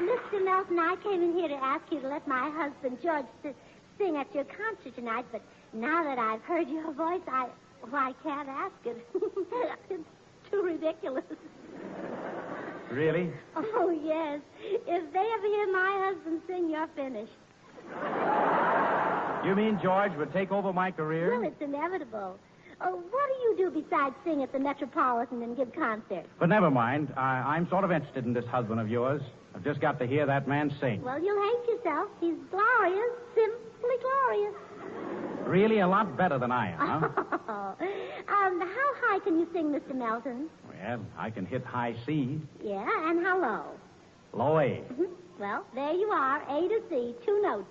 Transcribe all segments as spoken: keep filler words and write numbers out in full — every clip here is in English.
Mister Melton, I came in here to ask you to let my husband, George, s- sing at your concert tonight, but now that I've heard your voice, I, well, I can't ask it. It's too ridiculous. Really? Oh, yes. If they ever hear my husband sing, you're finished. You mean George would take over my career? Well, it's inevitable. Oh, what do you do besides sing at the Metropolitan and give concerts? But never mind. I, I'm sort of interested in this husband of yours. I've just got to hear that man sing. Well, you'll hate yourself. He's glorious, simply glorious. Really a lot better than I am, huh? um, how high can you sing, Mister Melton? Well, I can hit high C, Yeah, and how low? low A. Mhm. Well, there you are, A to C, two notes.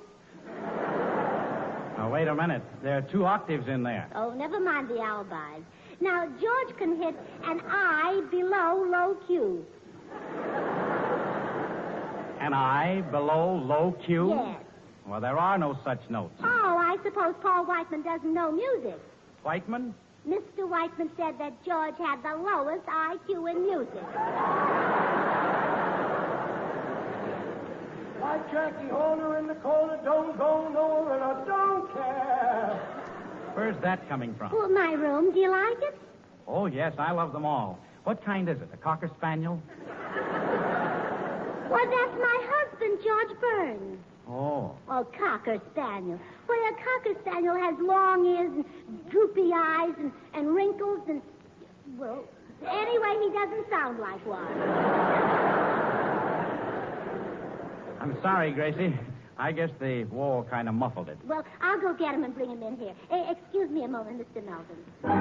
Now, wait a minute. There are two octaves in there. Oh, never mind the alibis. Now, George can hit an I below low Q. An I below low Q? Yes. Well, there are no such notes. Oh, I suppose Paul Whiteman doesn't know music. Whiteman? Mister Whiteman said that George had the lowest I Q in music. Like Jackie Horner in the corner, don't go nowhere, and I don't care. Where's that coming from? Well, my room. Do you like it? Oh, yes, I love them all. What kind is it? A Cocker Spaniel? Well, that's my husband, George Burns. Oh. Oh, Cocker Spaniel. Well, a Cocker Spaniel has long ears and droopy eyes and, and wrinkles and... Well, anyway, he doesn't sound like one. I'm sorry, Gracie. I guess the wall kind of muffled it. Well, I'll go get him and bring him in here. Eh, excuse me a moment, Mister Melton.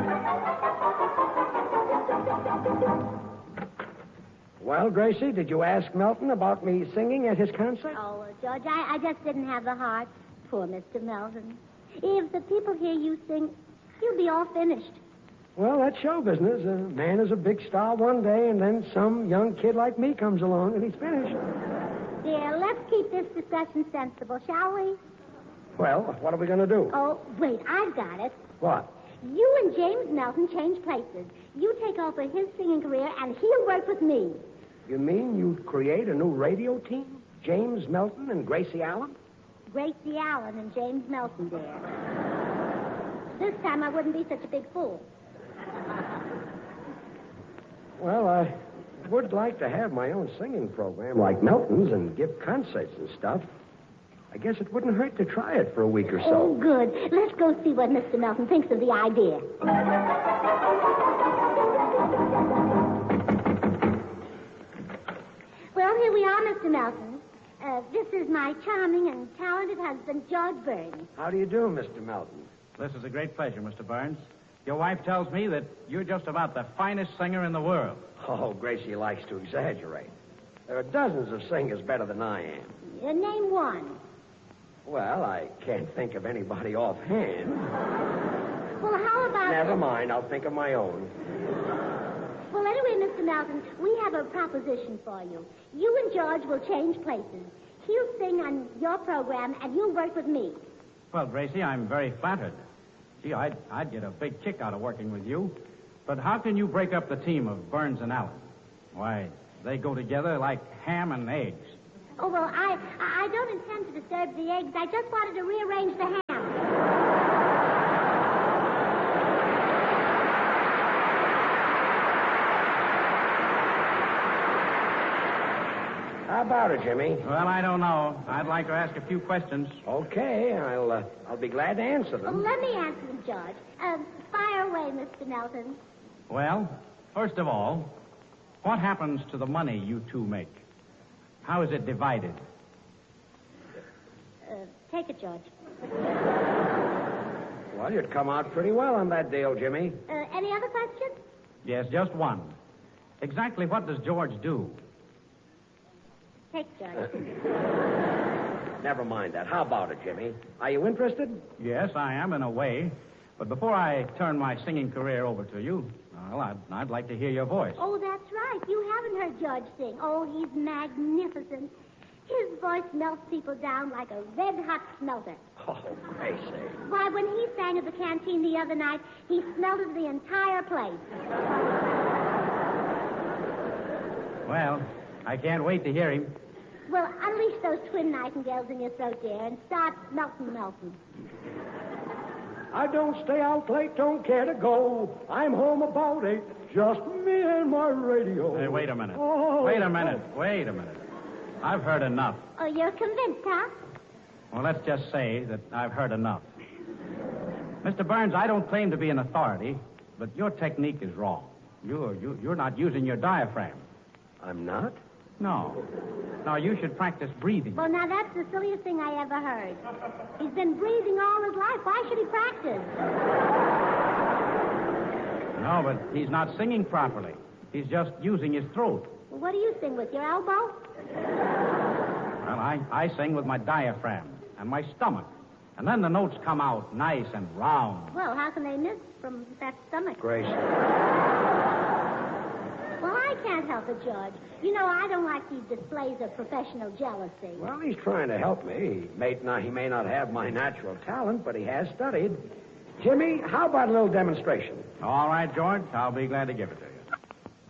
Well, Gracie, did you ask Melton about me singing at his concert? Oh, uh, George, I, I just didn't have the heart. Poor Mister Melton. If the people hear you sing, you'll be all finished. Well, that's show business. A man is a big star one day, and then some young kid like me comes along, and he's finished. Dear, let's keep this discussion sensible, shall we? Well, what are we going to do? Oh, wait, I've got it. What? You and James Melton change places. You take over his singing career, and he'll work with me. You mean you'd create a new radio team? James Melton and Gracie Allen? Gracie Allen and James Melton, dear. This time I wouldn't be such a big fool. Well, I would like to have my own singing program like Melton's and give concerts and stuff. I guess it wouldn't hurt to try it for a week or so. Oh, good. Let's go see what Mister Melton thinks of the idea. Well, here we are, Mister Melton. Uh, this is my charming and talented husband, George Burns. How do you do, Mister Melton? This is a great pleasure, Mister Burns. Your wife tells me that you're just about the finest singer in the world. Oh, Gracie likes to exaggerate. There are dozens of singers better than I am. Uh, name one. Well, I can't think of anybody offhand. Well, how about... Never mind. I'll think of my own. Well, anyway, Mister Melton, we have a proposition for you. You and George will change places. He'll sing on your program, and you'll work with me. Well, Gracie, I'm very flattered. Gee, I'd, I'd get a big kick out of working with you. But how can you break up the team of Burns and Allen? Why, they go together like ham and eggs. Oh, well, I I don't intend to disturb the eggs. I just wanted to rearrange the ham. How about it, Jimmy? Well, I don't know. I'd like to ask a few questions. Okay, I'll uh, I'll be glad to answer Oh, them. let me answer them, George. Um, fire away, Mister Melton. Well, first of all, what happens to the money you two make? How is it divided? Uh, take it, George. Well, you'd come out pretty well on that deal, Jimmy. Uh, any other questions? Yes, just one. Exactly what does George do? Take it, George. Never mind that. How about it, Jimmy? Are you interested? Yes, I am in a way. But before I turn my singing career over to you, well, I'd, I'd like to hear your voice. Oh, that's right. You haven't heard George sing. Oh, he's magnificent. His voice melts people down like a red-hot smelter. Oh, Gracie. Why, when he sang at the canteen the other night, he smelted the entire place. Well, I can't wait to hear him. Well, unleash those twin nightingales in your throat, dear, and start melting, melting. I don't stay out late, don't care to go. I'm home about eight, just me and my radio. Hey, wait a minute. Oh, wait a minute. oh. Wait a minute. I've heard enough. Oh, you're convinced, huh? Well, let's just say that I've heard enough. Mister Burns, I don't claim to be an authority, but your technique is wrong. You're, you, you're not using your diaphragm. I'm not? No. No, you should practice breathing. Well, now, that's the silliest thing I ever heard. He's been breathing all his life. Why should he practice? No, but he's not singing properly. He's just using his throat. Well, what do you sing with, your elbow? Well, I, I sing with my diaphragm and my stomach. And then the notes come out nice and round. Well, how can they miss from that stomach? Grace. Well, I can't help it, George. You know, I don't like these displays of professional jealousy. Well, he's trying to help me. He may not, he may not have my natural talent, but he has studied. Jimmy, how about a little demonstration? All right, George. I'll be glad to give it to you.